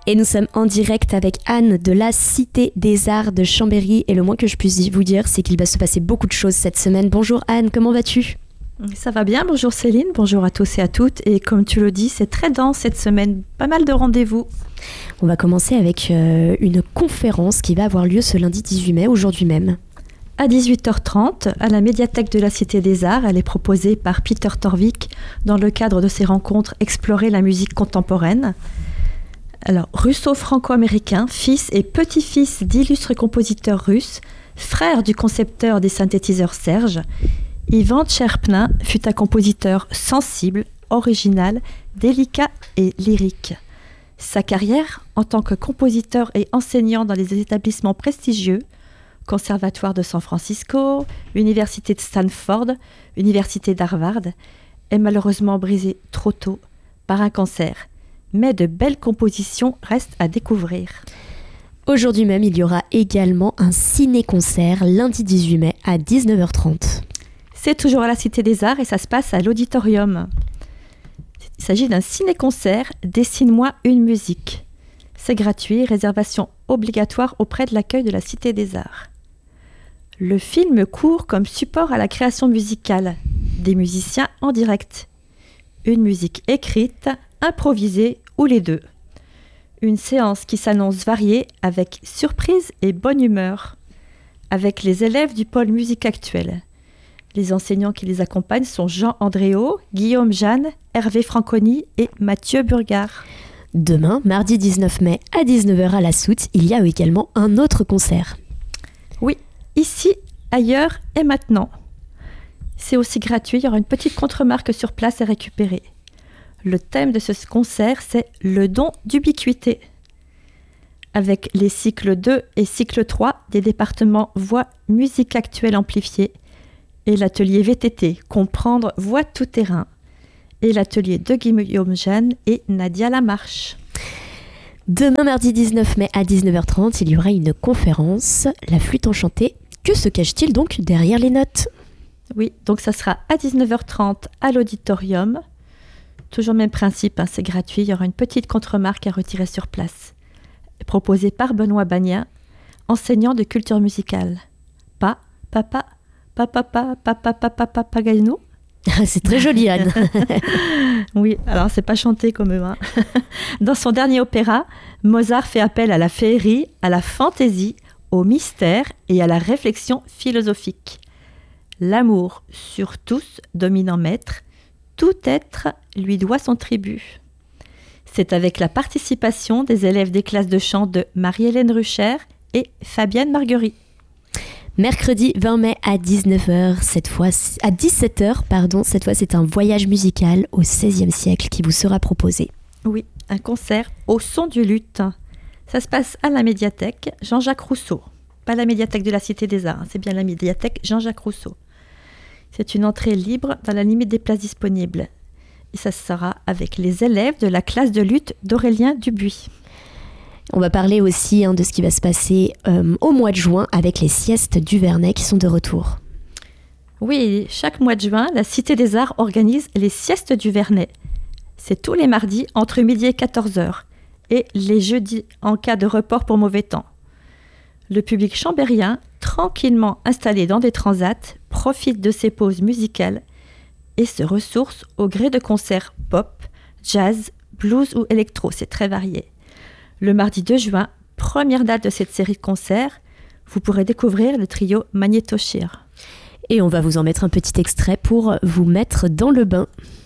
Et nous sommes en direct avec Anne de la Cité des Arts de Chambéry. Et le moins que je puisse vous dire, c'est qu'il va se passer beaucoup de choses cette semaine. Bonjour Anne, comment vas-tu ? Ça va bien, bonjour Céline, bonjour à tous et à toutes. Et comme tu le dis, c'est très dense cette semaine, pas mal de rendez-vous. On va commencer avec une conférence qui va avoir lieu ce lundi 18 mai, aujourd'hui même. À 18h30, à la médiathèque de la Cité des Arts, elle est proposée par Peter Torvik dans le cadre de ses rencontres Explorer la musique contemporaine. Alors, russo-franco-américain, fils et petit-fils d'illustres compositeurs russes, frère du concepteur des synthétiseurs Serge, Ivan Tcherpnin fut un compositeur sensible, original, délicat et lyrique. Sa carrière, en tant que compositeur et enseignant dans les établissements prestigieux, Conservatoire de San Francisco, Université de Stanford, Université d'Harvard, est malheureusement brisée trop tôt par un cancer. Mais de belles compositions restent à découvrir. Aujourd'hui même, il y aura également un ciné-concert lundi 18 mai à 19h30. C'est toujours à la Cité des Arts et ça se passe à l'Auditorium. Il s'agit d'un ciné-concert « Dessine-moi une musique ». C'est gratuit, réservation obligatoire auprès de l'accueil de la Cité des Arts. Le film court comme support à la création musicale, des musiciens en direct. Une musique écrite, improvisée ou les deux. Une séance qui s'annonce variée avec surprise et bonne humeur. Avec les élèves du pôle musique actuelle. Les enseignants qui les accompagnent sont Jean Andréau, Guillaume Jeanne, Hervé Franconi et Mathieu Burgard. Demain, mardi 19 mai à 19h à la Soute, il y a également un autre concert. Oui, ici, ailleurs et maintenant. C'est aussi gratuit, il y aura une petite contre-marque sur place à récupérer. Le thème de ce concert, c'est le don d'ubiquité. Avec les cycles 2 et cycle 3 des départements voix musique actuelle amplifiée et l'atelier VTT, comprendre voix tout-terrain, et l'atelier de Guillaume Jeanne et Nadia Lamarche. Demain, mardi 19 mai à 19h30, il y aura une conférence, La flûte enchantée. Que se cache-t-il donc derrière les notes ? Oui, donc ça sera à 19h30 à l'auditorium. Toujours le même principe, c'est gratuit, il y aura une petite contre-marque à retirer sur place. Proposée par Benoît Bagnin, enseignant de culture musicale. Papageno. C'est très joli, Anne. Oui, alors c'est pas chanté comme eux. Dans son dernier opéra, Mozart fait appel à la féerie, à la fantaisie, au mystère et à la réflexion philosophique. L'amour sur tous dominant maître, tout être lui doit son tribut. C'est avec la participation des élèves des classes de chant de Marie-Hélène Rucher et Fabienne Marguerite. Mercredi 20 mai à 19h, à 17h, cette fois c'est un voyage musical au XVIe siècle qui vous sera proposé. Oui, un concert au son du luth. Ça se passe à la médiathèque Jean-Jacques Rousseau. Pas la médiathèque de la Cité des Arts, c'est bien la médiathèque Jean-Jacques Rousseau. C'est une entrée libre dans la limite des places disponibles. Et ça sera avec les élèves de la classe de luth d'Aurélien Dubuis. On va parler aussi de ce qui va se passer au mois de juin avec les siestes du Vernet qui sont de retour. Oui, chaque mois de juin, la Cité des Arts organise les siestes du Vernet. C'est tous les mardis entre midi et 14h et les jeudis en cas de report pour mauvais temps. Le public chambérien, tranquillement installé dans des transats, profite de ces pauses musicales et se ressource au gré de concerts pop, jazz, blues ou électro. C'est très varié. Le mardi 2 juin, première date de cette série de concerts, vous pourrez découvrir le trio Magnétochir. Et on va vous en mettre un petit extrait pour vous mettre dans le bain.